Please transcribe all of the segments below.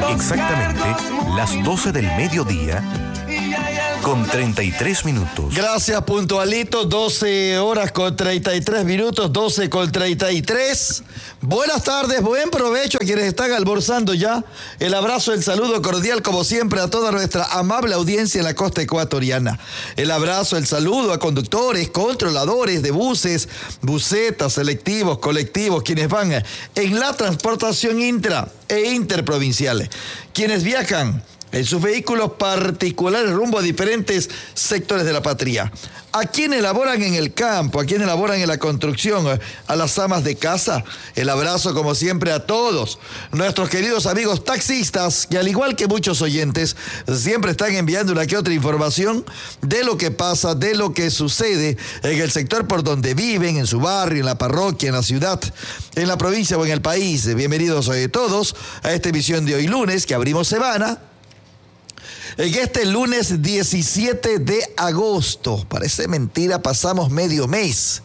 Exactamente las 12 del mediodía con 33 minutos. Gracias, puntualito, 12 horas con 33 minutos, 12 con 33. Buenas tardes, buen provecho a quienes están almorzando ya. El abrazo, el saludo cordial, como siempre, a toda nuestra amable audiencia en la costa ecuatoriana. El abrazo, el saludo a conductores, controladores de buses, busetas, selectivos, colectivos, quienes van en la transportación intra e interprovinciales, quienes viajan en sus vehículos particulares rumbo a diferentes sectores de la patria. A quienes laboran en el campo, a quienes laboran en la construcción, a las amas de casa, el abrazo como siempre a todos nuestros queridos amigos taxistas, que al igual que muchos oyentes, siempre están enviando una que otra información de lo que pasa, de lo que sucede en el sector por donde viven, en su barrio, en la parroquia, en la ciudad, en la provincia o en el país. Bienvenidos todos a esta emisión de hoy lunes, que abrimos semana. En este lunes 17 de agosto, parece mentira, pasamos medio mes.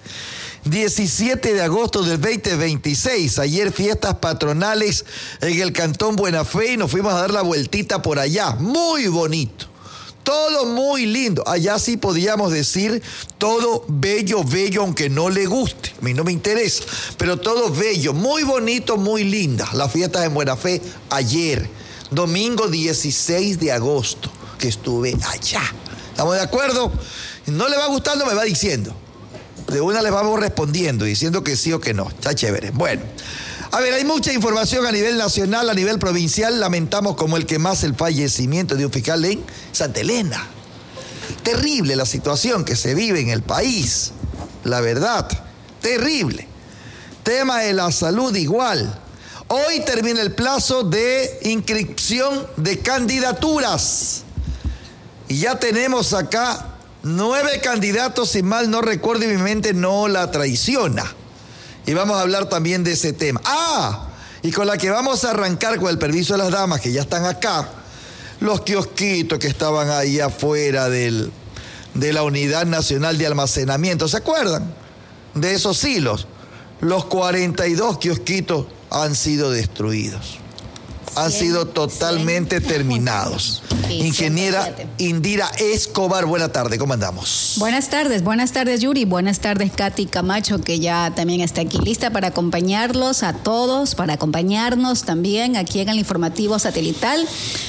17 de agosto del 2026, ayer fiestas patronales en el Cantón Buena Fe y nos fuimos a dar la vueltita por allá. Muy bonito, todo muy lindo. Allá sí podíamos decir todo bello, bello, aunque no le guste. A mí no me interesa, pero todo bello, muy bonito, muy linda. Las fiestas en Buena Fe ayer. Domingo 16 de agosto, que estuve allá. ¿Estamos de acuerdo? No le va gustando, me va diciendo. De una les vamos respondiendo, diciendo que sí o que no. Está chévere. Bueno, a ver, hay mucha información a nivel nacional, a nivel provincial. Lamentamos como el que más el fallecimiento de un fiscal en Santa Elena. Terrible la situación que se vive en el país. La verdad, terrible. Tema de la salud igual. Hoy termina el plazo de inscripción de candidaturas. Y ya tenemos acá 9 candidatos, si mal no recuerdo y mi mente no la traiciona. Y vamos a hablar también de ese tema. Y con la que vamos a arrancar, con el permiso de las damas que ya están acá, los kiosquitos que estaban ahí afuera de la Unidad Nacional de Almacenamiento. ¿Se acuerdan de esos hilos? Los 42 kiosquitos han sido destruidos, han sido totalmente terminados. Ingeniera Indira Escobar, buena tarde, ¿cómo andamos? Buenas tardes Yuri, buenas tardes Katy Camacho, que ya también está aquí lista para acompañarlos a todos, para acompañarnos también aquí en el informativo satelital.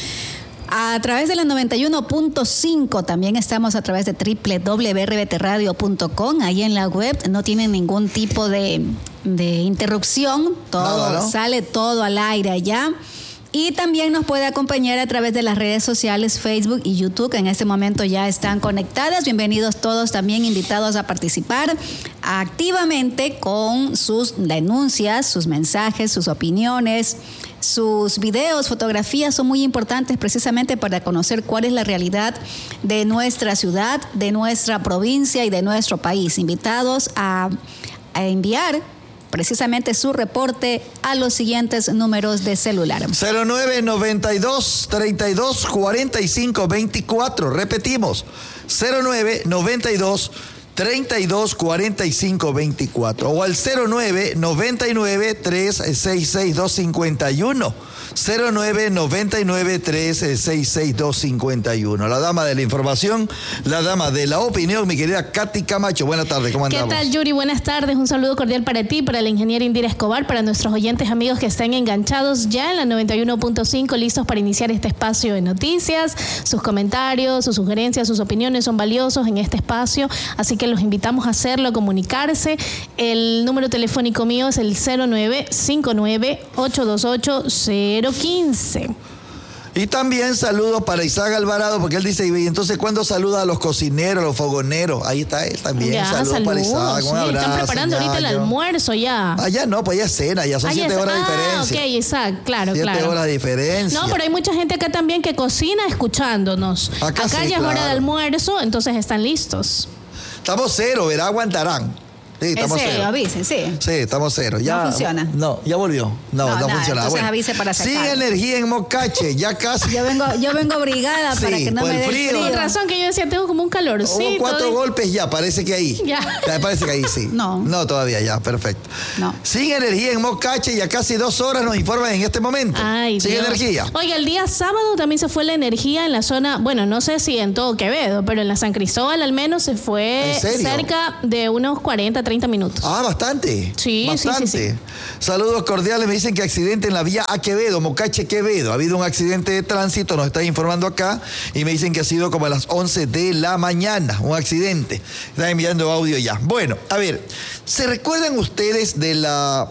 A través de la 91.5, también estamos a través de www.rbbtradio.com, ahí en la web no tienen ningún tipo de interrupción, todo no. Sale todo al aire allá. Y también nos puede acompañar a través de las redes sociales Facebook y YouTube, que en este momento ya están conectadas. Bienvenidos todos, también invitados a participar activamente con sus denuncias, sus mensajes, sus opiniones, sus videos, fotografías son muy importantes precisamente para conocer cuál es la realidad de nuestra ciudad, de nuestra provincia y de nuestro país. Invitados a enviar precisamente su reporte a los siguientes números de celular. 0992-324524. Repetimos, 0992-324524 o al 0999-366-251. 0999-366-251. La dama de la información, la dama de la opinión, mi querida Katy Camacho. Buenas tardes, ¿cómo andamos? ¿Qué tal, Yuri? Buenas tardes. Un saludo cordial para ti, para la ingeniera Indira Escobar, para nuestros oyentes amigos que están enganchados ya en la 91.5, listos para iniciar este espacio de noticias. Sus comentarios, sus sugerencias, sus opiniones son valiosos en este espacio, así que los invitamos a hacerlo, a comunicarse. El número telefónico mío es el 0959-828-015. Y también saludos para Isaac Alvarado, porque él dice, y entonces ¿cuándo saluda a los cocineros, a los fogoneros? Ahí está él también. Ya, saludos para Isaac, un abrazo. Están preparando ahorita el almuerzo ya. Ya no, pues ya es cena, ya son 7 horas de diferencia. Ok, Isaac, claro. 7 horas de diferencia. No, pero hay mucha gente acá también que cocina escuchándonos. Acá sí, ya es hora de almuerzo, entonces están listos. Estamos 0, verá, aguantarán. Sí, estamos ¿En serio? cero. Avisen, sí. Sí, estamos cero. Ya, No funciona. No, ya volvió. No nada, funciona. entonces avise para sacar. Sin energía en Mocache, ya casi. Yo vengo abrigada Sí, para que no por me el dé frío. frío. Con razón que yo decía, tengo como un calorcito. Hubo 4 golpes ya, parece que ahí. Ya. Parece que ahí sí. No. No, todavía ya, perfecto. No. Sin energía en Mocache, ya casi 2 horas nos informan en este momento. Ay, Sin Dios. energía. Oiga, el día sábado también se fue la energía en la zona, bueno, no sé si en todo Quevedo, pero en la San Cristóbal al menos se fue ¿En serio? cerca de unos 40, 30 minutos. Ah, bastante. Sí, bastante. sí. Saludos cordiales. Me dicen que accidente en la vía a Quevedo, Mocache Quevedo. Ha habido un accidente de tránsito, nos están informando acá. Y me dicen que ha sido como a las 11 de la mañana. Un accidente. Están enviando audio ya. Bueno, a ver. ¿Se recuerdan ustedes de la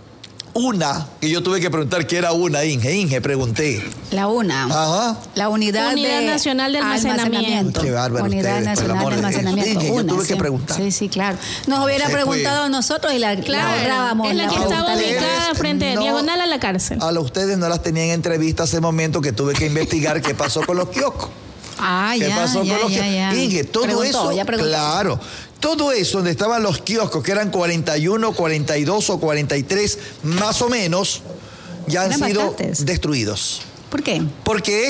UNA? Que yo tuve que preguntar qué era UNA, Inge, pregunté. La UNA. Ajá. La Unidad Nacional de Almacenamiento. Qué bárbaro Unidad ustedes, por el Nacional amor de de Dios. Almacenamiento. Dije, yo UNA, tuve que sí. preguntar. Sí, claro. Nos hubiera se preguntado fue. a nosotros y la ahorrábamos. es la que A estaba ustedes ubicada frente, no- diagonal a la cárcel. A ustedes no las tenía en entrevista hace momento que tuve que investigar qué pasó con los kioscos. Ah, ¿Qué ya, pasó ya, con los ya, kioscos? ya. Inge, todo Preguntó, eso, ya preguntó. claro, todo eso donde estaban los kioscos, que eran 41, 42 o 43, más o menos, ya han Eran sido bastantes. destruidos. ¿Por qué? Porque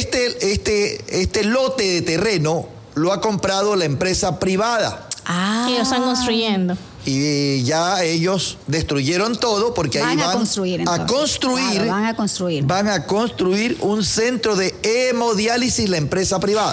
este lote de terreno lo ha comprado la empresa privada. Ah. Ellos están construyendo. Y ya ellos destruyeron todo porque ahí Van van a construir, entonces. construir. Claro, van a construir. Van a construir un centro de hemodiálisis, la empresa privada.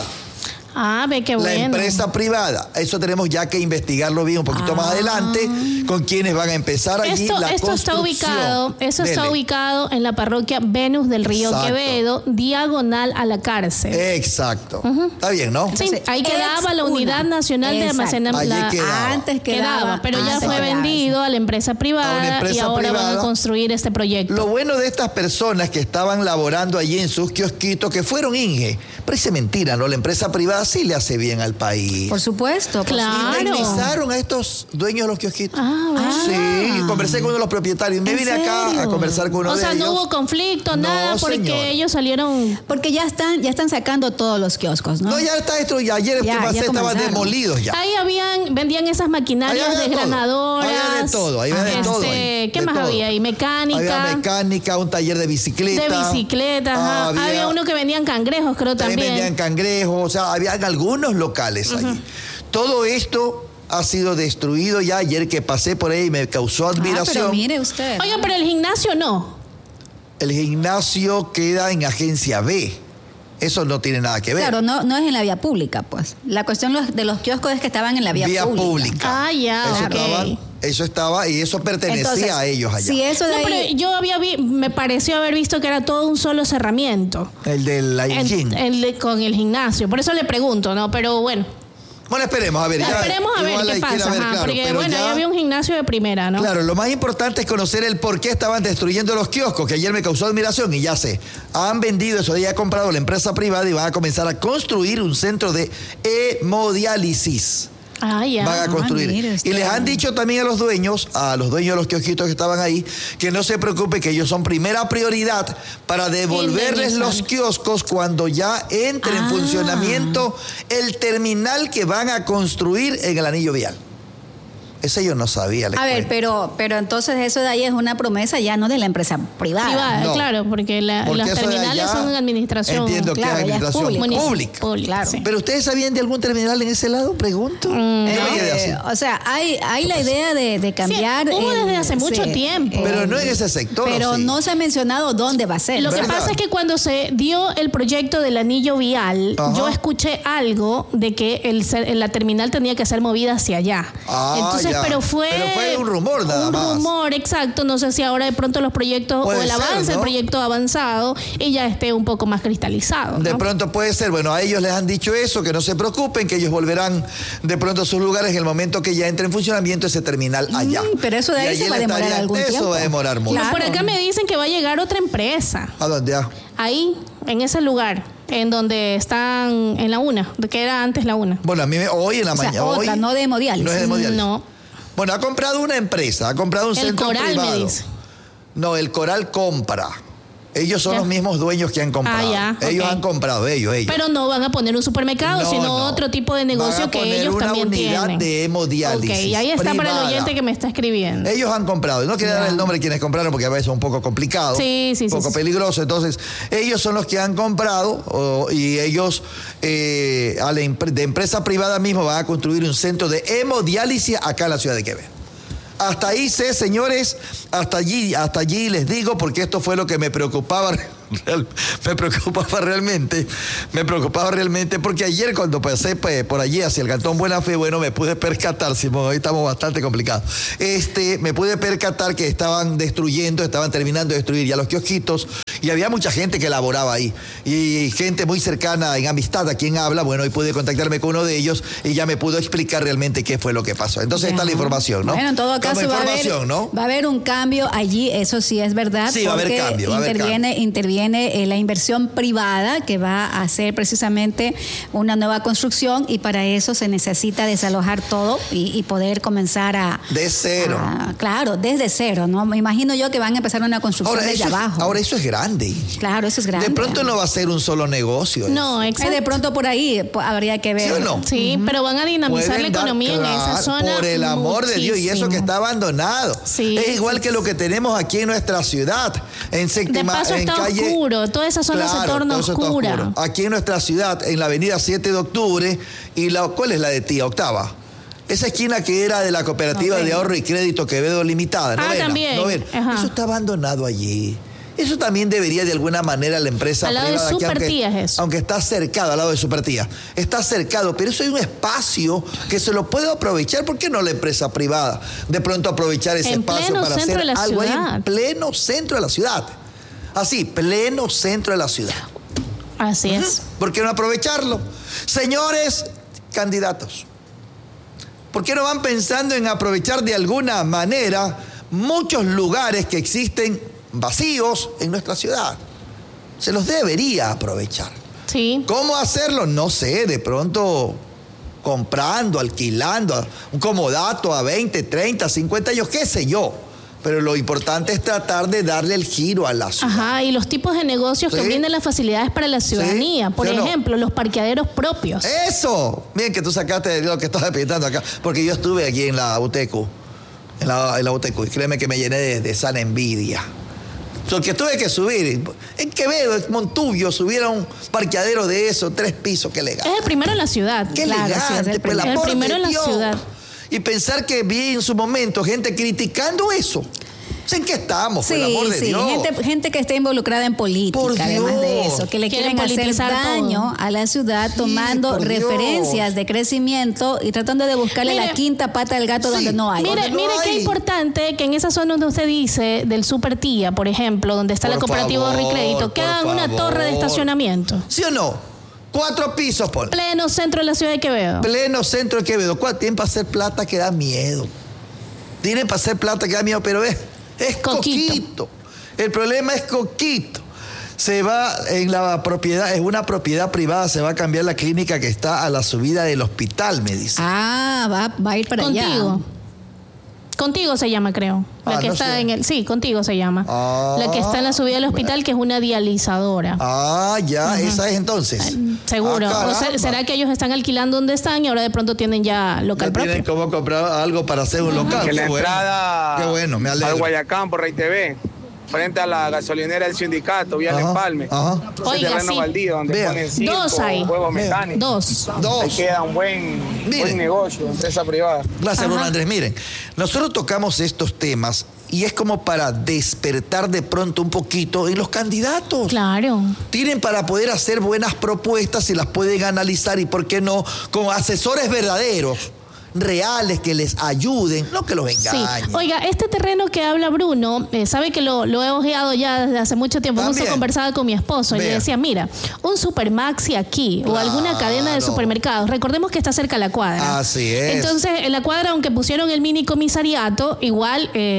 Ah, ve qué La bueno. empresa privada. Eso tenemos ya que investigarlo bien un poquito más adelante con quienes van a empezar allí la Esto está construcción. está ubicado en la parroquia Venus del Río Exacto. Quevedo, diagonal a la cárcel. Exacto. Está bien, ¿no? Sí, Entonces, ahí quedaba ex la Unidad una. Nacional de Exacto. Almacenamiento. Allí quedaba. Antes Quedaba, pero ya antes fue quedaba. vendido a la empresa privada, A una empresa y ahora van privada. a construir este proyecto. Lo bueno de estas personas que estaban laborando allí en sus kiosquitos, que fueron Inge, parece mentira, ¿no? La empresa privada sí le hace bien al país. Por supuesto. Claro. Indemnizaron a estos dueños de los kiosquitos. Ah, Sí, conversé con uno de los propietarios. Me ¿En vine acá serio? a conversar con uno o de sea, ellos. no hubo conflicto, No, nada, porque señora. ellos salieron. Porque ya están sacando todos los kioscos, ¿no? No, ya está esto. Y ayer Ya estaban comenzaron. demolidos ya. Ahí vendían esas maquinarias Ahí había de todo. desgranadoras. Había de todo, ahí había de todo ahí, ¿Qué de más todo. había ahí? Mecánica. Había mecánica, un taller de bicicleta. De bicicletas, ajá. Había uno que vendían cangrejos, creo También también. vendían cangrejos, o sea, habían algunos locales allí. Todo esto ha sido destruido ya. Ayer que pasé por ahí me causó Pero admiración. mire usted. Oigan, pero el gimnasio no. El gimnasio queda en Agencia B. Eso no tiene nada que ver. Claro, no es en la vía pública, pues. La cuestión de los kioscos es que estaban en la vía pública. Ah, ya, Eso, ok. eso estaba y eso pertenecía Entonces, a ellos allá. Si eso de No, pero ahí... yo me pareció haber visto que era todo un solo cerramiento. El del gym. Con el gimnasio. Por eso le pregunto, ¿no? Pero bueno. Bueno, esperemos a ver. ya, Esperemos a ver igual qué ahí quiere pasa. ver, Ajá, claro, porque pero bueno, ya- ya había un gimnasio de primera, ¿no? Claro, lo más importante es conocer el por qué estaban destruyendo los kioscos, que ayer me causó admiración y ya sé. Han vendido eso, ya ha comprado la empresa privada y van a comenzar a construir un centro de hemodiálisis. Ah, ya. Van a construir. mire Y usted. les han dicho también a los dueños de los kiosquitos que estaban ahí, que no se preocupe, que ellos son primera prioridad para devolverles Indemnizar. los kioscos cuando ya entre en funcionamiento el terminal que van a construir en el anillo vial. Eso yo no sabía. les A ver, cuento. pero entonces eso de ahí es una promesa ya no de la empresa privada. Privada, No. claro, porque Porque las eso de terminales allá, son administración. entiendo que claro, es ya es administración público. pública. Claro. sí. ¿Pero ustedes sabían de algún terminal en ese lado? Pregunto. Yo me quedé así. O sea, hay la idea de cambiar. hubo desde hace mucho tiempo. Pero no en ese sector. Pero ¿o sí? no se ha mencionado dónde va a ser. Lo que ¿Verdad? pasa es que cuando se dio el proyecto del anillo vial, Ajá. yo escuché algo de que la terminal tenía que ser movida hacia allá. Ah, Entonces, ya. pero fue un rumor nada más. Un rumor, exacto. No sé si ahora de pronto los proyectos Puede o el ser, avance del ¿no? proyecto avanzado y ya esté un poco más cristalizado. De ¿no? pronto puede ser, bueno, a ellos les han dicho eso, que no se preocupen, que ellos volverán de pronto a sus lugares en el momento que ya entre en funcionamiento ese terminal allá. pero eso de ahí Y allí se va a demorar estarían- algún Eso tiempo. va a demorar mucho. Claro. Por acá me dicen que va a llegar otra empresa. ¿A dónde? Ahí, en ese lugar, en donde están en la UNA, que era antes la UNA. Bueno, a mí hoy en la O sea, mañana. otra, hoy, no de hemodiálisis. No es de hemodiálisis. No. Bueno, ha comprado una empresa, ha comprado un El centro Coral, privado. me dice. No, el Coral compra. Ellos son los mismos dueños que han comprado. Ellos han comprado, ellos. Pero no van a poner un supermercado, sino otro tipo de negocio que ellos también tienen. Una unidad de hemodiálisis. Ok, ahí está privada. Para el oyente que me está escribiendo. Ellos han comprado. No quería dar el nombre de quienes compraron porque a veces es un poco complicado. Sí. Un poco peligroso. Entonces, ellos son los que han comprado y ellos de empresa privada mismo van a construir un centro de hemodiálisis acá en la ciudad de Quevedo. Hasta ahí sé, señores, hasta allí les digo, porque esto fue lo que me preocupaba realmente, porque ayer cuando pasé por allí hacia el Cantón Buena Fe, me pude percatar, Simón, hoy estamos bastante complicados, me pude percatar que estaban terminando de destruir ya los kiosquitos, y había mucha gente que laboraba ahí, y gente muy cercana en amistad a quien habla, y pude contactarme con uno de ellos, y ya me pudo explicar realmente qué fue lo que pasó. Entonces está la información, ¿no? Bueno, en todo caso va a haber un cambio allí, eso sí es verdad. Sí, va a haber cambio. Interviene la inversión privada que va a hacer precisamente una nueva construcción, y para eso se necesita desalojar todo y poder comenzar de cero. Claro, desde cero, ¿no? Me imagino yo que van a empezar una construcción desde abajo. Ahora eso es grande. Claro, eso es grande. De pronto no va a ser un solo negocio. No, exacto. De pronto por ahí habría que ver. ¿Sí o no? Sí, pero van a dinamizar la economía en esa zona. Por el amor de Dios, y eso que está abandonado. Sí, es igual que lo que tenemos aquí en nuestra ciudad, en Séptima, de paso en está calle. Oscuro, toda esa zona se torna oscura. Aquí en nuestra ciudad, en la avenida 7 de octubre, ¿cuál es la de Tía? Octava. Esa esquina que era de la Cooperativa de Ahorro y Crédito Quevedo Limitada. También. Eso está abandonado allí. Eso también debería de alguna manera la empresa privada. Al lado de Supertías, aunque está cercado, al lado de Supertías. Está cercado, pero eso hay un espacio que se lo puede aprovechar. ¿Por qué no la empresa privada? De pronto aprovechar ese espacio para hacer algo ahí en pleno centro de la ciudad. Así, pleno centro de la ciudad. Así es. ¿Por qué no aprovecharlo? Señores candidatos, ¿por qué no van pensando en aprovechar de alguna manera muchos lugares que existen vacíos en nuestra ciudad? Se los debería aprovechar. Sí. ¿Cómo hacerlo? No sé, de pronto comprando, alquilando, un comodato a 20, 30, 50 años, qué sé yo. Pero lo importante es tratar de darle el giro a la ciudad. Y los tipos de negocios que brindan las facilidades para la ciudadanía. Por ejemplo, los parqueaderos propios. ¡Eso! Bien que tú sacaste de lo que estás pintando acá. Porque yo estuve aquí en la UTECU. En la UTECU. Y créeme que me llené de sana envidia. Porque tuve que subir. En Quevedo, en Montubio, subieron un parqueadero de eso, 3 pisos. ¡Qué legal! Es el primero en la ciudad. ¡Qué elegante! Sí, es el primero en la ciudad. Y pensar que vi en su momento gente criticando eso. ¿En qué estamos? Por el amor de Dios. Gente que está involucrada en política, además de eso, que le quieren hacer daño a la ciudad, tomando referencias de crecimiento y tratando de buscarle la quinta pata al gato donde no hay. Mire qué importante que en esa zona donde usted dice del Supertía, por ejemplo, donde está la Cooperativa Ahorro y Crédito, que hagan una torre de estacionamiento. ¿Sí o no? 4 pisos, Paul. Pleno centro de la ciudad de Quevedo. Pleno centro de Quevedo. Tienen para hacer plata que da miedo. Tienen para hacer plata que da miedo, pero es coquito. El problema es coquito. Se va en la propiedad, es una propiedad privada, se va a cambiar la clínica que está a la subida del hospital, me dice. Va a ir para allá. Contigo se llama, creo. La que está sí, Contigo se llama. La que está en la subida del hospital, que es una dializadora. Esa es entonces. Seguro. O ¿será que ellos están alquilando donde están y ahora de pronto tienen ya local propio? Tienen cómo comprar algo para hacer un local. Que la entrada me alegro. al Guayacán por Rey TV, frente a la gasolinera del sindicato, vía El Empalme. Oiga, terreno baldío donde ponen circo, juegos mecánicos. Dos. Ahí queda un buen negocio, empresa privada. Gracias, don Andrés. Miren, nosotros tocamos estos temas y es como para despertar de pronto un poquito en los candidatos. Claro. Tienen para poder hacer buenas propuestas y las pueden analizar, y por qué no, con asesores verdaderos, reales, que les ayuden, no que los engañen. Sí. Oiga, este terreno que habla Bruno, sabe que lo he ojeado ya desde hace mucho tiempo. Justo conversaba con mi esposo y le decía, mira, un Supermaxi aquí o alguna cadena de supermercados, recordemos que está cerca de la cuadra. Así es. Entonces, en la cuadra, aunque pusieron el mini comisariato, igual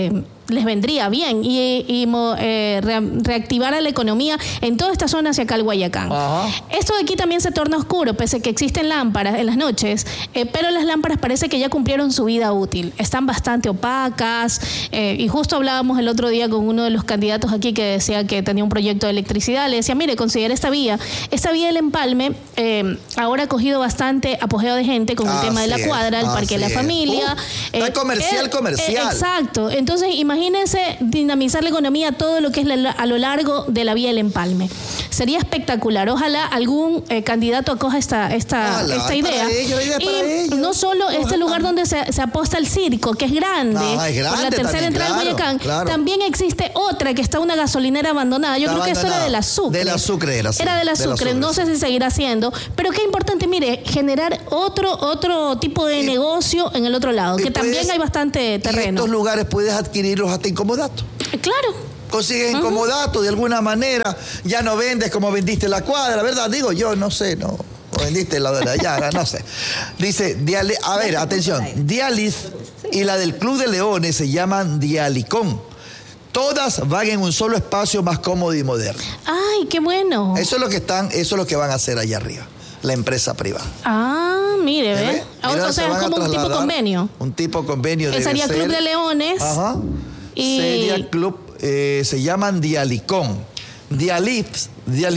les vendría bien y reactivar a la economía en toda esta zona hacia acá al Guayacán. Ajá. Esto de aquí también se torna oscuro, pese a que existen lámparas en las noches, pero las lámparas parece que ya cumplieron su vida útil. Están bastante opacas y justo hablábamos el otro día con uno de los candidatos aquí que decía que tenía un proyecto de electricidad. Le decía, mire, considera esta vía del Empalme, ahora ha cogido bastante apogeo de gente con el tema de la cuadra, el Parque de la Familia. Está comercial. Exacto. Entonces, imagínense dinamizar la economía, todo lo que es a lo largo de la vía del Empalme. Sería espectacular. Ojalá algún candidato acoja esta idea. Y no solo este lugar donde se aposta el circo, que es grande, por la tercera entrada del Guayacán, también existe otra que está una gasolinera abandonada. Yo creo que eso era de la Sucre. De la Sucre era, sí. Era de la Sucre. No sé si seguirá siendo. Pero qué importante, mire, generar otro tipo de negocio en el otro lado, que también hay bastante terreno. En estos lugares puedes adquirirlos hasta en comodato. Claro. Consigues en comodato de alguna manera, ya no vendes como vendiste la cuadra, ¿verdad? Digo yo, no sé, no. O vendiste la de la llaga, no sé. Dice, a ver, atención, Dialis y la del Club de Leones se llaman Dialicón. Todas van en un solo espacio más cómodo y moderno. ¡Ay, qué bueno! Eso es lo que van a hacer allá arriba, la empresa privada. Ah, mire, ¿ves? O sea, es como un tipo convenio. Un tipo convenio de sería Club de Leones. Ajá. Y... Sería Club, se llaman Dialicón. Dialilife.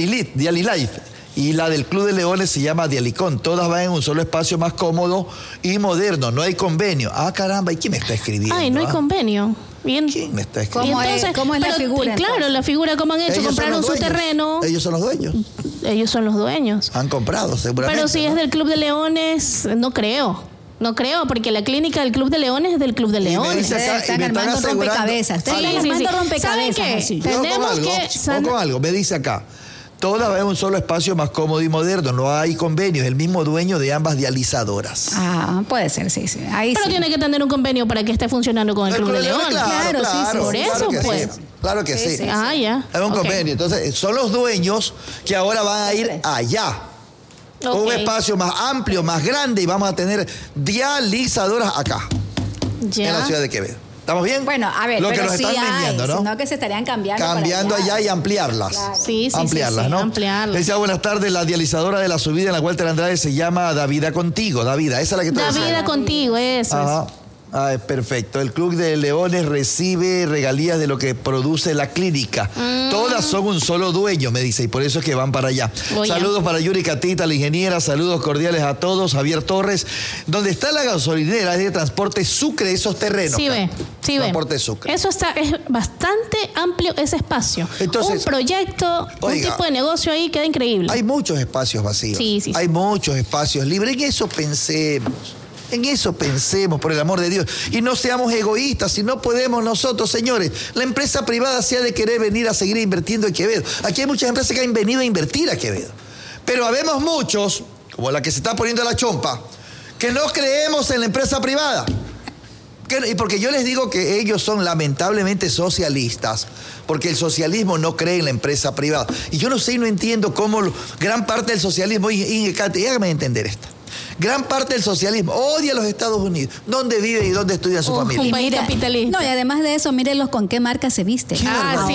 Y la del Club de Leones se llama Dialicón. Todas van en un solo espacio más cómodo y moderno. No hay convenio. Ah, caramba, ¿y quién me está escribiendo? Ay, no hay convenio. Bien. ¿Quién me está escribiendo? ¿Cómo es la figura? Claro, la figura, ¿cómo han hecho? Compraron su terreno. Ellos son los dueños. Ellos son los dueños. Han comprado, seguramente. Pero si es del Club de Leones, no creo. No creo, porque la clínica del Club de Leones es del Club de Leones. Están armando rompecabezas. ¿Saben qué? Tenemos Ojo algo, me dice acá. Todas van en un solo espacio más cómodo y moderno. No hay convenio. Es el mismo dueño de ambas dializadoras. Ah, puede ser, sí. Ahí pero tiene que tener un convenio para que esté funcionando con el Club de Leones. Claro, sí. Por eso, pues. Sí. Claro que sí. Ah, ya. Hay un convenio. Entonces, son los dueños que ahora van a ir allá. Un espacio más amplio, más grande, y vamos a tener dializadoras acá. En la ciudad de Quevedo. ¿Estamos bien? Bueno, a ver, lo pero que nos sí están vendiendo, ¿no? Sino que se estarían cambiando allá y ampliarlas. Claro. Sí, ampliarlas, ¿no? Ampliarlas. Decía, buenas tardes, la dializadora de la subida en la Walter Andrade se llama Davida Contigo. Davida, esa es la que te decía. Davida Contigo, eso es. Ah, perfecto. El Club de Leones recibe regalías de lo que produce la clínica. Todas son un solo dueño, me dice, y por eso es que van para allá. Saludos para Yuri Catita, la ingeniera, saludos cordiales a todos. Javier Torres, donde está la gasolinera es de Transporte Sucre, esos terrenos. Sí, ve. Transporte Sucre. Eso es bastante amplio ese espacio. Entonces, un proyecto, un tipo de negocio ahí queda increíble. Hay muchos espacios vacíos. Sí. Hay muchos espacios libres. En eso pensemos. En eso pensemos, por el amor de Dios. Y no seamos egoístas. Si no podemos nosotros, señores, la empresa privada se ha de querer venir a seguir invirtiendo en Quevedo. Aquí hay muchas empresas que han venido a invertir a Quevedo. Pero habemos muchos, como la que se está poniendo la chompa, que no creemos en la empresa privada. Y porque yo les digo que ellos son lamentablemente socialistas, porque el socialismo no cree en la empresa privada. Y yo no sé y no entiendo cómo gran parte del socialismo, hágame entender esto. Gran parte del socialismo odia a los Estados Unidos. ¿Dónde vive y dónde estudia su familia? Un país capitalista. No, y además de eso, mírenlos con qué marca se viste. Sí.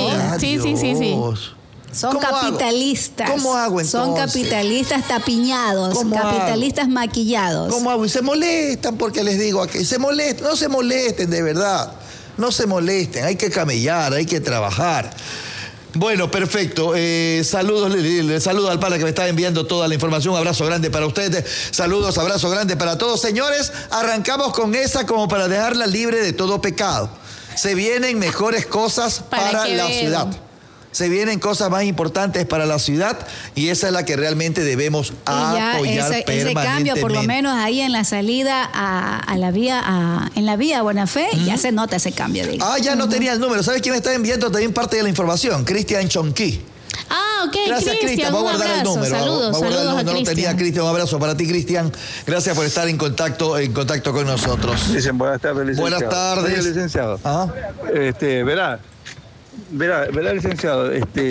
Son capitalistas. ¿Cómo hago entonces? Son capitalistas tapiñados, capitalistas maquillados. ¿Cómo hago? Y se molestan porque les digo aquí, no se molesten de verdad. No se molesten, hay que camellar, hay que trabajar. Bueno, perfecto. Saludo al pana que me está enviando toda la información. Abrazo grande para ustedes. Saludos, abrazo grande para todos. Señores, arrancamos con esa como para dejarla libre de todo pecado. Se vienen mejores cosas para la ciudad. Se vienen cosas más importantes para la ciudad y esa es la que realmente debemos apoyar permanentemente. Ese cambio, por lo menos ahí en la salida a la vía, en la vía Buena Fe, ya se nota ese cambio. Ya no tenía el número. ¿Sabes quién me está enviando también parte de la información? Cristian Chonquí. Ok, gracias, Cristian. Voy a guardar el número. Saludos a Cristian. No tenía Cristian. Un abrazo para ti, Cristian. Gracias por estar en contacto con nosotros. Dicen buenas tardes, licenciado. Buenas tardes. Licenciado. Ajá. Verá, Verá, licenciado,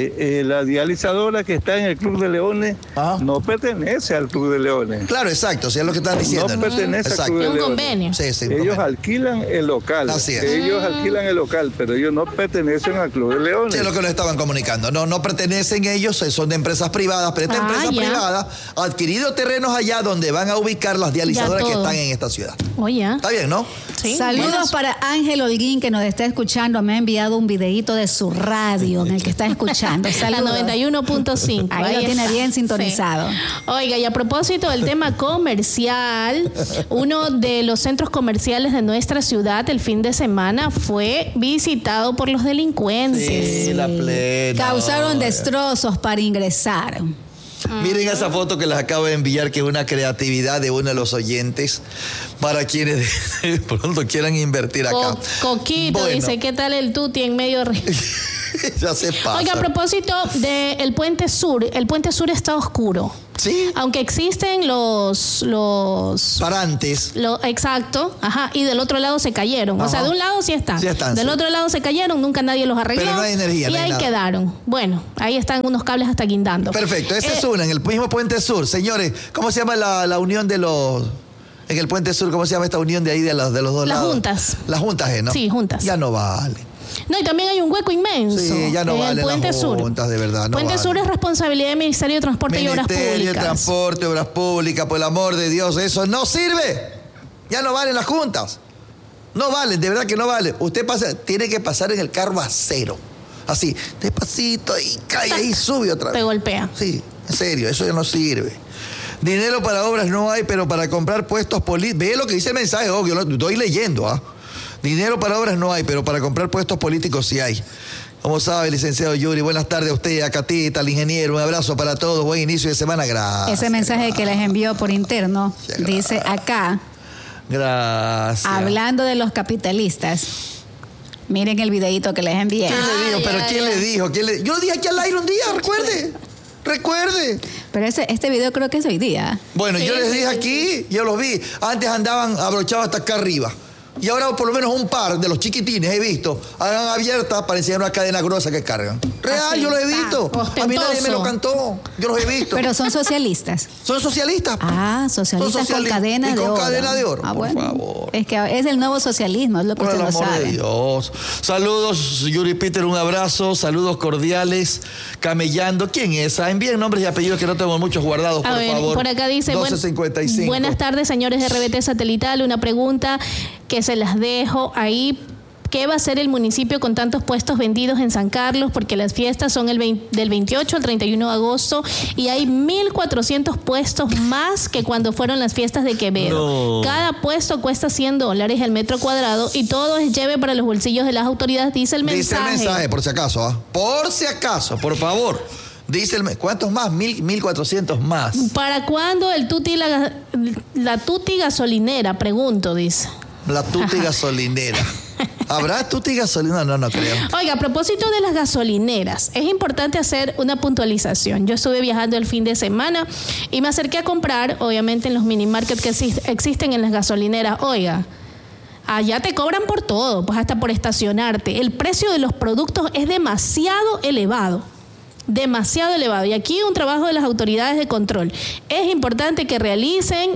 la dializadora que está en el Club de Leones no pertenece al Club de Leones. Claro, exacto, si es lo que están diciendo. No pertenece al Club de Es un Leones. convenio. Sí, Ellos convenio. alquilan el local. Así es. Ellos alquilan el local, pero ellos no pertenecen al Club de Leones. Sí, es lo que nos estaban comunicando. No pertenecen ellos, son de empresas privadas, pero esta empresa privada ha adquirido terrenos allá donde van a ubicar las dializadoras que están en esta ciudad. Oye. Está bien, ¿no? Sí. Saludos para Ángel Holguín, que nos está escuchando. Me ha enviado un videíto de su radio en el que está escuchando. Saludos. La 91.5. Ahí lo tiene bien sintonizado. Sí. Oiga, y a propósito del tema comercial, uno de los centros comerciales de nuestra ciudad el fin de semana fue visitado por los delincuentes. Sí, la plena. Causaron destrozos para ingresar. Miren esa foto que les acabo de enviar, que es una creatividad de uno de los oyentes para quienes pronto quieran invertir acá. Coquito dice, ¿qué tal el tuti en medio río? Ya se pasa. Oiga, a propósito del Puente Sur, el Puente Sur está oscuro. Sí. Aunque existen los parantes. Exacto, ajá, y del otro lado se cayeron. Ajá. O sea, de un lado sí están. Sí están, del sí. otro lado se cayeron, nunca nadie los arregló. Pero no hay energía, y no hay ahí nada. quedaron. Bueno, ahí están unos cables hasta guindando. Perfecto, esa es una, en el mismo Puente Sur. Señores, ¿cómo se llama la unión de los... En el Puente Sur, ¿cómo se llama esta unión de ahí de los dos lados? Las juntas. Las juntas, ¿no? Sí, juntas. Ya no vale. No, y también hay un hueco inmenso. Sí, ya no en valen el Puente las Sur. juntas, de verdad. No Puente vale. Sur es responsabilidad del Ministerio de Transporte y Obras Públicas. Ministerio de Transporte, Obras Públicas, por el amor de Dios, eso no sirve. Ya no valen las juntas. No valen, de verdad que no valen. Usted tiene que pasar en el carro a cero. Así, despacito, y cae ahí, sube otra vez. Te golpea. Sí, en serio, eso ya no sirve. Dinero para obras no hay, pero para comprar puestos políticos... Ve lo que dice el mensaje, yo lo estoy leyendo, ¿ah? Dinero para obras no hay, pero para comprar puestos políticos sí hay. Como sabe, licenciado Yuri, buenas tardes a usted, a Catita, al ingeniero. Un abrazo para todos, buen inicio de semana. Gracias. Ese mensaje que les envió por interno dice acá, gracias. hablando de los capitalistas. Miren el videito que les envié. ¿Quién le dijo? ¿Pero quién le dijo? Yo lo dije aquí al aire un día, recuerde. Pero este video creo que es hoy día. Bueno, yo les dije aquí, yo los vi. Antes andaban abrochados hasta acá arriba. Y ahora por lo menos un par de los chiquitines he visto, hagan abiertas para enseñar una cadena gruesa que cargan. Real, yo los he visto. A mí nadie me lo cantó. Yo los he visto. Pero son socialistas. ¿Son socialistas? Ah, socialistas con cadena y de con oro. cadena de oro, Ah, por bueno. favor. Es que es el nuevo socialismo, es lo que Por usted el lo amor sabe. de Dios. Saludos, Yuri Peter, un abrazo. Saludos cordiales. Camellando. ¿Quién es? Envíen nombres y apellidos que no tengo muchos guardados, por favor. Por acá dice, 12:55. buenas tardes, señores de RBT Satelital. Una pregunta que se las dejo ahí. ¿Qué va a hacer el municipio con tantos puestos vendidos en San Carlos? Porque las fiestas son del 28 al 31 de agosto y hay 1,400 puestos más que cuando fueron las fiestas de Quevedo. No. Cada puesto cuesta $100 el metro cuadrado y todo es lleve para los bolsillos de las autoridades, dice el mensaje. Dice el mensaje, por si acaso, ¿ah? Por si acaso, por favor. Dice ¿cuántos más? 1,400 más. ¿Para cuándo el tuti la tuti gasolinera? Pregunto, dice. La tuti gasolinera. ¿Habrá tuti gasolina? No creo. Oiga, a propósito de las gasolineras, es importante hacer una puntualización. Yo estuve viajando el fin de semana y me acerqué a comprar, obviamente, en los mini markets que existen en las gasolineras. Oiga, allá te cobran por todo, pues hasta por estacionarte. El precio de los productos es demasiado elevado. Demasiado elevado. Y aquí un trabajo de las autoridades de control. Es importante que realicen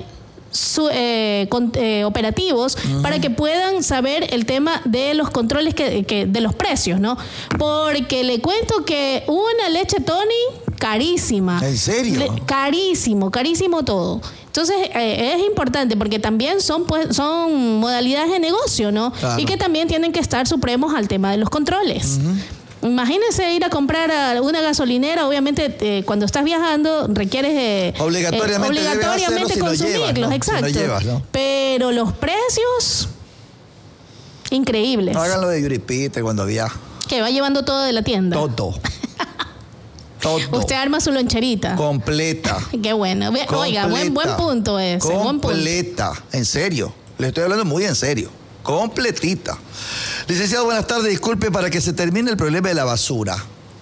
operativos para que puedan saber el tema de los controles de los precios, ¿no? Porque le cuento que una leche Tony carísima. ¿En serio? Carísimo todo. Entonces es importante porque también son modalidades de negocio, ¿no? Claro. Y que también tienen que estar supremos al tema de los controles. Imagínense ir a comprar a una gasolinera, obviamente cuando estás viajando requieres obligatoriamente consumirlos, exacto. Si no llevas, ¿no? Pero los precios increíbles. No hagan lo de Yuri Peter cuando viaja. Que va llevando todo de la tienda. Todo. Usted arma su loncherita. Completa. Qué bueno. Oiga, buen punto ese. Completa. En serio. Le estoy hablando muy en serio. Completita. Licenciado, buenas tardes. Disculpe, para que se termine el problema de la basura.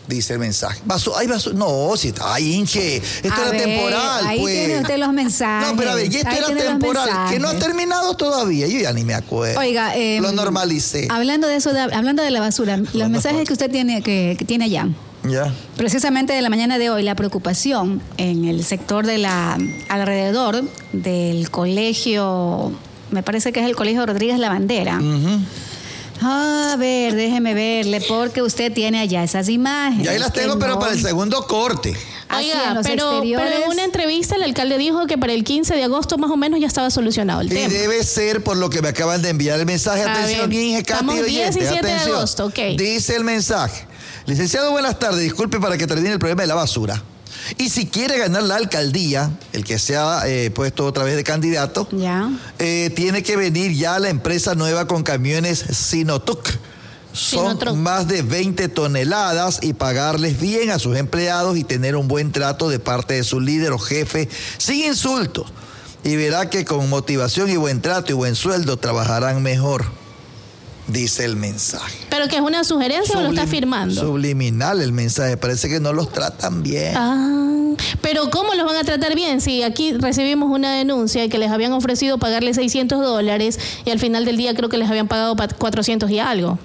dice el mensaje. Hay basura. No, si está ahí, Inge. Esto era temporal, ahí pues. tiene usted los mensajes. No, pero a ver, y esto era temporal, que no ha terminado todavía. Yo ya ni me acuerdo. Oiga, lo normalicé. Hablando de eso, hablando de la basura, los mensajes que usted tiene que tiene allá. Ya. Precisamente de la mañana de hoy, la preocupación en el sector de alrededor del colegio, me parece que es el colegio Rodríguez La Bandera. A ver, déjeme verle, porque usted tiene allá esas imágenes. Y ahí las tengo, pero para el segundo corte. Oiga, pero en una entrevista el alcalde dijo que para el 15 de agosto más o menos ya estaba solucionado el tema. Y debe ser por lo que me acaban de enviar el mensaje. Atención, Inge, Katy, estamos 17 de atención. agosto, ok. Dice el mensaje. Licenciado, buenas tardes. Disculpe para que termine el problema de la basura. Y si quiere ganar la alcaldía, el que se ha puesto otra vez de candidato, tiene que venir ya la empresa nueva con camiones Sinotuc. Son más de 20 toneladas y pagarles bien a sus empleados y tener un buen trato de parte de su líder o jefe, sin insultos. Y verá que con motivación y buen trato y buen sueldo trabajarán mejor, dice el mensaje. ¿Pero que es una sugerencia o lo está firmando? Subliminal el mensaje, parece que no los tratan bien. Pero ¿cómo los van a tratar bien? Si aquí recibimos una denuncia de que les habían ofrecido pagarle $600 y al final del día creo que les habían pagado 400 y algo.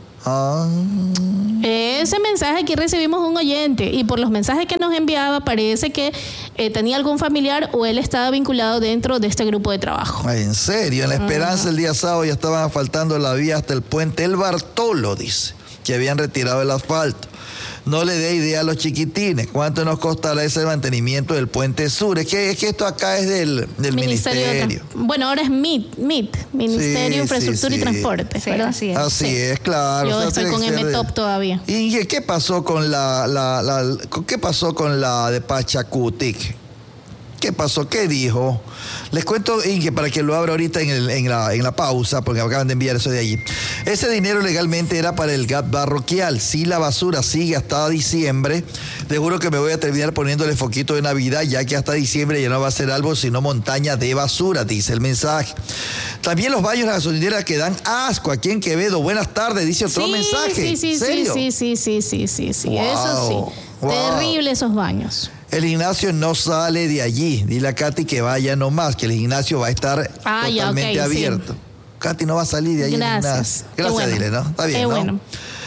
Ese mensaje aquí recibimos un oyente y por los mensajes que nos enviaba parece que tenía algún familiar o él estaba vinculado dentro de este grupo de trabajo. En serio, en La Esperanza el día sábado ya estaban asfaltando la vía hasta el puente El Bartolo, dice, que habían retirado el asfalto. No le dé idea a los chiquitines. ¿Cuánto nos costará ese mantenimiento del puente sur? Es que esto acá es del ministerio. Bueno, ahora es MIT, Ministerio de Infraestructura y Transporte. Sí, así es. Así es, claro. Yo estoy con M-Top todavía. ¿Y qué pasó con qué pasó con la de Pachacutic? ¿Qué pasó? ¿Qué dijo? Les cuento, Inge, para que lo abra ahorita en la pausa, porque me acaban de enviar eso de allí. Ese dinero legalmente era para el GAP parroquial. Si la basura sigue hasta diciembre, te juro que me voy a terminar poniéndole foquito de Navidad, ya que hasta diciembre ya no va a ser árbol, sino montaña de basura, dice el mensaje. También los baños de la gasolinera que dan asco aquí en Quevedo. Buenas tardes, dice otro mensaje. Sí. Wow. Eso sí. Wow. Terrible esos baños. El gimnasio no sale de allí. Dile a Katy que vaya nomás, que el gimnasio va a estar totalmente abierto. Sí. Katy no va a salir de allí. Gracias. Gracias, bueno. Dile, ¿no? Está bien, ¿no? Bueno.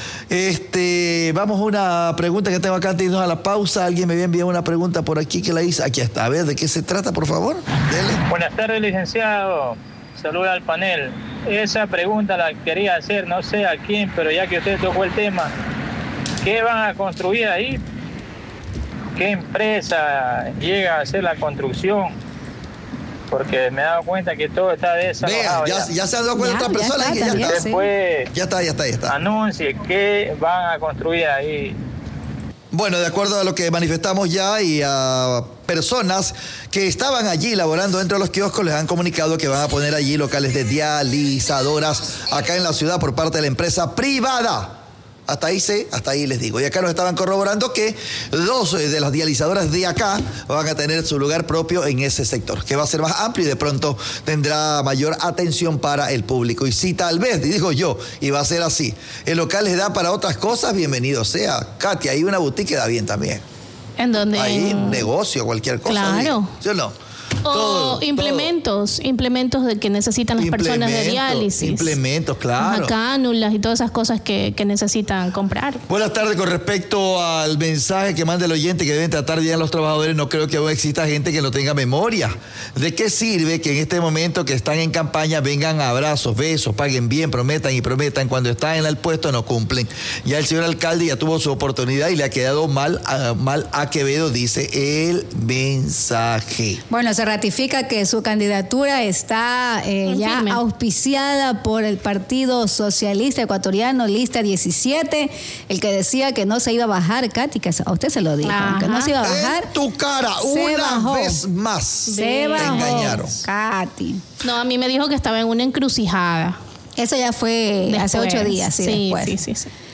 Vamos a una pregunta que tengo acá antes de irnos a la pausa. Alguien me había enviado una pregunta por aquí que la hice. Aquí está. A ver, ¿de qué se trata, por favor? Dele. Buenas tardes, licenciado. Saluda al panel. Esa pregunta la quería hacer, no sé a quién, pero ya que usted tocó el tema, ¿qué van a construir ahí? ¿Qué empresa llega a hacer la construcción? Porque me he dado cuenta que todo está desalojado. Ya se ha dado cuenta otra persona. Ya está. Anuncie qué van a construir ahí. Bueno, de acuerdo a lo que manifestamos ya y a personas que estaban allí laborando dentro de los kioscos, les han comunicado que van a poner allí locales de dializadoras acá en la ciudad por parte de la empresa privada. Hasta ahí les digo. Y acá nos estaban corroborando que 2 de las dializadoras de acá van a tener su lugar propio en ese sector, que va a ser más amplio y de pronto tendrá mayor atención para el público. Y si tal vez, digo yo, y va a ser así, el local les da para otras cosas, bienvenido sea. Katy, ahí una boutique da bien también. ¿En dónde? Ahí un negocio, cualquier cosa. Claro. ¿Sí o no? O implementos de que necesitan las personas de diálisis. Implementos, claro. Cánulas y todas esas cosas que necesitan comprar. Buenas tardes. Con respecto al mensaje que manda el oyente que deben tratar bien a los trabajadores, no creo que aún exista gente que no tenga memoria. ¿De qué sirve que en este momento que están en campaña vengan abrazos, besos, paguen bien, prometan y prometan, cuando están en el puesto no cumplen? Ya el señor alcalde ya tuvo su oportunidad y le ha quedado mal a Quevedo, dice el mensaje. Bueno, se ratifica que su candidatura está ya auspiciada por el Partido Socialista Ecuatoriano, lista 17, el que decía que no se iba a bajar, Katy, que a usted se lo dijo, que no se iba a bajar. En tu cara, una vez más. Se bajó, engañaron. Katy. No, a mí me dijo que estaba en una encrucijada. Eso ya fue después, hace 8 días. Sí.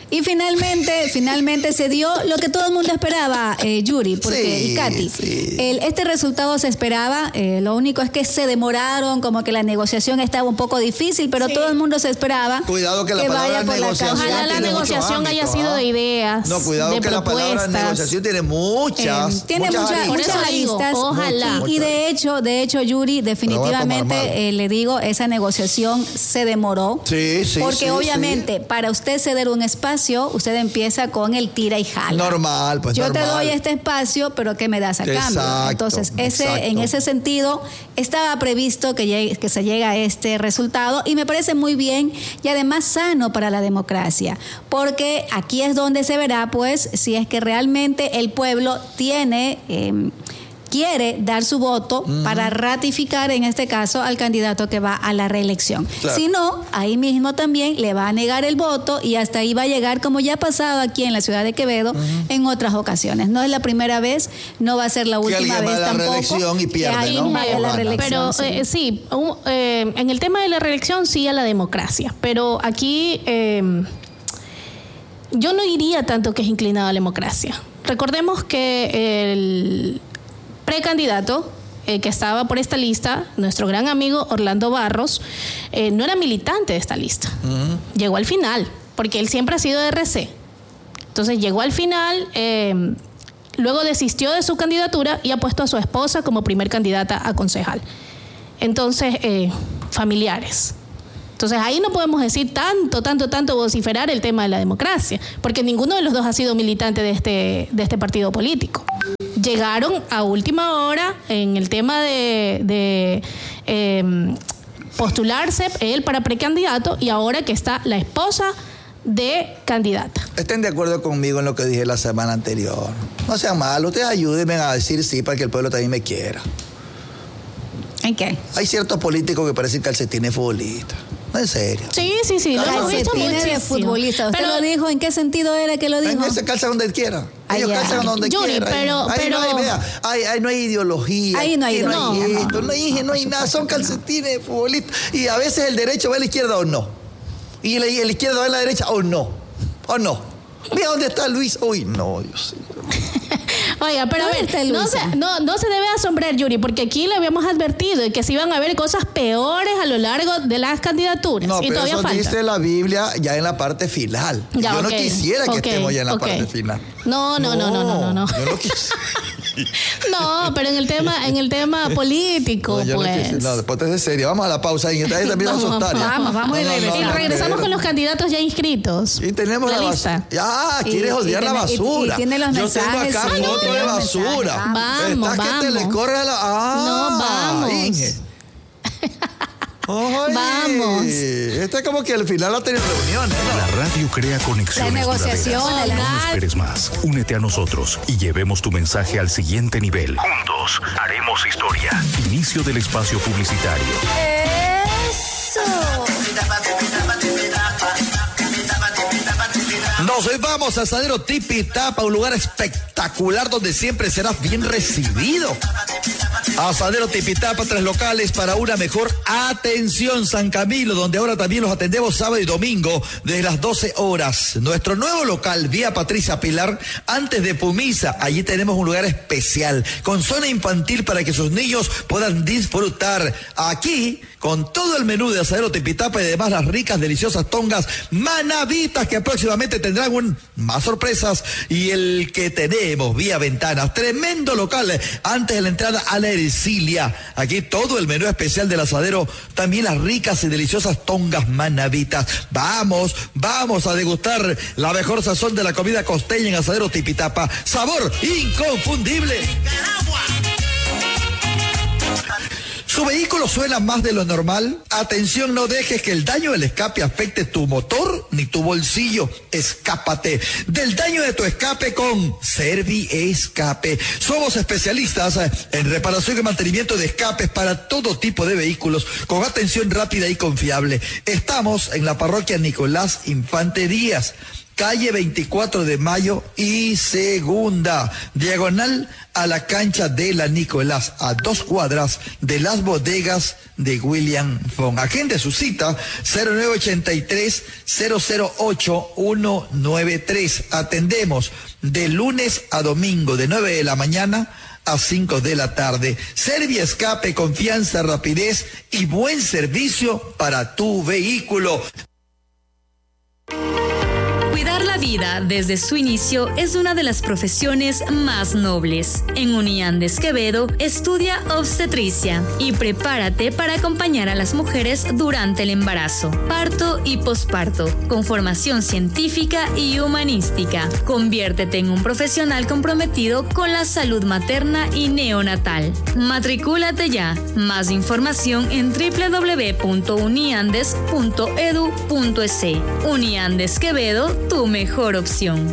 Y finalmente se dio lo que todo el mundo esperaba, Yuri, y Katy. Sí. Este resultado se esperaba, lo único es que se demoraron, como que la negociación estaba un poco difícil, pero todo el mundo se esperaba. Cuidado que la palabra negociación. Ojalá la negociación haya sido de ideas. No, cuidado de que propuestas. la palabra negociación tiene muchas. Tiene muchas aristas. Ojalá. Y de hecho, Yuri, definitivamente le digo, esa negociación se demoró. Sí. Porque obviamente, para usted ceder un espacio, usted empieza con el tira y jala. Normal, pues yo normal. te doy este espacio, pero ¿qué me das a cambio? Exacto, Entonces, en ese sentido, estaba previsto que se llegue a este resultado y me parece muy bien y además sano para la democracia, porque aquí es donde se verá, pues, si es que realmente el pueblo quiere dar su voto para ratificar, en este caso, al candidato que va a la reelección. Claro. Si no, ahí mismo también le va a negar el voto y hasta ahí va a llegar, como ya ha pasado aquí en la ciudad de Quevedo en otras ocasiones. No es la primera vez, no va a ser la última vez tampoco. La reelección y pierde, que alguien vaya a la reelección. Pero en el tema de la reelección sí a la democracia, pero aquí yo no diría tanto que es inclinado a la democracia. Recordemos que el precandidato que estaba por esta lista, nuestro gran amigo Orlando Barros, no era militante de esta lista. Llegó al final, porque él siempre ha sido de RC. Entonces llegó al final, luego desistió de su candidatura y ha puesto a su esposa como primer candidata a concejal. Entonces, familiares. Entonces ahí no podemos decir tanto vociferar el tema de la democracia, porque ninguno de los dos ha sido militante de este partido político. Llegaron a última hora en el tema de postularse él para precandidato y ahora que está la esposa de candidata. Estén de acuerdo conmigo en lo que dije la semana anterior. No sean malos, ustedes ayúdenme a decir sí para que el pueblo también me quiera. ¿En qué? Hay ciertos políticos que parecen calcetines futbolistas. No, en serio. Sí, lo hemos visto Calcetines de futbolista. ¿Usted lo dijo? ¿En qué sentido era que lo dijo? Se calza donde quiera. Ellos calzan donde Yuri, quiera. Ahí no hay ideología. Ahí no hay ideología. No hay nada. Son calcetines de futbolistas. Y a veces el derecho va a la izquierda o no. Y el izquierdo va a la derecha o no. O no. Mira dónde está Luis. Uy, no, Dios mío. Oiga, pero a ver, no se debe asombrar, Yuri, porque aquí le habíamos advertido de que se iban a ver cosas peores a lo largo de las candidaturas. No, y pero todavía eso falta. Dice la Biblia ya en la parte final. Yo no quisiera que estemos ya en la parte final. No. Yo no quisiera. No, pero en el tema político, pues. No, después es serio. Vamos a la pausa y ahí también va a asustar. Vamos y regresamos con los candidatos ya inscritos. Y tenemos la lista. ¿Quieres odiar la basura? Y tiene los mensajes. Yo tengo acá fotos de basura. Vamos. Que te le corre a la... No, vamos. Inge. Oye, vamos. Esto es como que al final ha tenido reuniones, ¿no? La radio crea conexiones. La negociación. No esperes más. Únete a nosotros y llevemos tu mensaje al siguiente nivel. Juntos haremos historia. Inicio del espacio publicitario. ¡Eso! Nos vamos a Asadero Tipitapa, un lugar espectacular donde siempre serás bien recibido. Asadero Tipitapa, 3 locales para una mejor atención. San Camilo, donde ahora también los atendemos sábado y domingo desde las 12 horas. Nuestro nuevo local, Vía Patricia Pilar, antes de Pumisa. Allí tenemos un lugar especial con zona infantil para que sus niños puedan disfrutar. Aquí, con todo el menú de Asadero Tipitapa y además las ricas, deliciosas tongas manavitas que próximamente tendrán más sorpresas. Y el que tenemos, Vía Ventanas, tremendo local antes de la entrada a la Ercilia. Aquí todo el menú especial del asadero, también las ricas y deliciosas tongas manavitas. Vamos a degustar la mejor sazón de la comida costeña en Asadero Tipitapa. Sabor inconfundible. ¿Su vehículo suena más de lo normal? Atención, no dejes que el daño del escape afecte tu motor ni tu bolsillo. Escápate del daño de tu escape con Serviescape. Somos especialistas en reparación y mantenimiento de escapes para todo tipo de vehículos con atención rápida y confiable. Estamos en la parroquia Nicolás Infante Díaz. calle 24 de Mayo y Segunda, diagonal a la cancha de la Nicolás, a 2 cuadras de las bodegas de William Fong. Agende su cita 0983-008-193. Atendemos de lunes a domingo de 9 de la mañana a 5 de la tarde. Serviescape, confianza, rapidez y buen servicio para tu vehículo. Cuidar la vida desde su inicio es una de las profesiones más nobles. En Uniandes Quevedo, estudia obstetricia y prepárate para acompañar a las mujeres durante el embarazo, parto y posparto, con formación científica y humanística. Conviértete en un profesional comprometido con la salud materna y neonatal. Matricúlate ya. Más información en www.uniandes.edu.es. Uniandes Quevedo, tu mejor opción.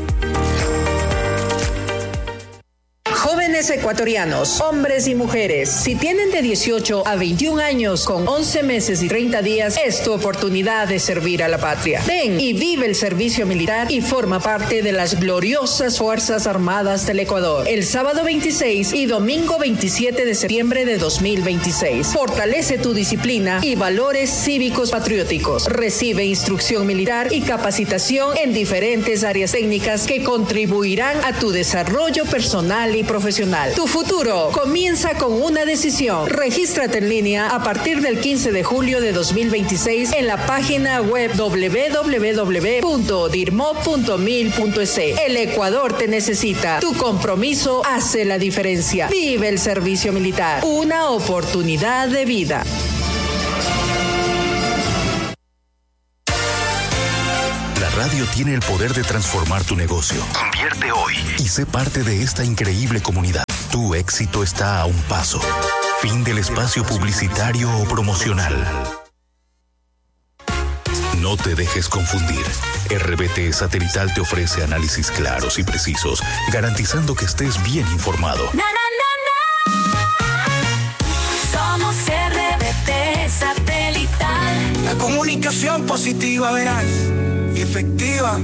Jóvenes ecuatorianos, hombres y mujeres, si tienen de 18 a 21 años con 11 meses y 30 días, es tu oportunidad de servir a la patria. Ven y vive el servicio militar y forma parte de las gloriosas Fuerzas Armadas del Ecuador. El sábado 26 y domingo 27 de septiembre de 2026. Fortalece tu disciplina y valores cívicos patrióticos. Recibe instrucción militar y capacitación en diferentes áreas técnicas que contribuirán a tu desarrollo personal y profesional. Tu futuro comienza con una decisión. Regístrate en línea a partir del 15 de julio de 2026 en la página web www.dirmo.mil.es. El Ecuador te necesita. Tu compromiso hace la diferencia. Vive el servicio militar. Una oportunidad de vida. La radio tiene el poder de transformar tu negocio. Invierte hoy y sé parte de esta increíble comunidad. Tu éxito está a un paso. Fin del espacio publicitario o promocional. No te dejes confundir. RBT Satelital te ofrece análisis claros y precisos, garantizando que estés bien informado. Somos RBT Satelital. La comunicación positiva, verás, y efectiva.